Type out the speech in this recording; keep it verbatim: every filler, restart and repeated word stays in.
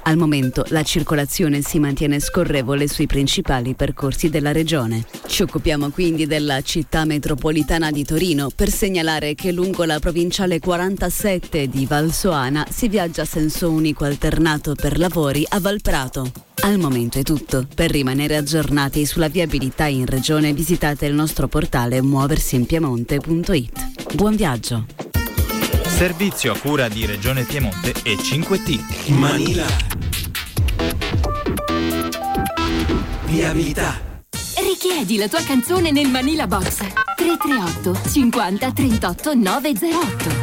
Al momento la circolazione si mantiene scorrevole sui principali percorsi della regione. Ci occupiamo quindi della città metropolitana di Torino per segnalare che lungo la provinciale quarantasette di Valsoana si viaggia a senso unico alternato per lavori a Valprato. Al momento è tutto. Per rimanere aggiornati sulla viabilità in regione visitate il nostro portale muoversiinpiemonte punto it. Buon viaggio! Servizio a cura di Regione Piemonte e cinque T. Manila. Viabilità. Richiedi la tua canzone nel Manila Box tre tre otto cinquanta trentotto novecentotto.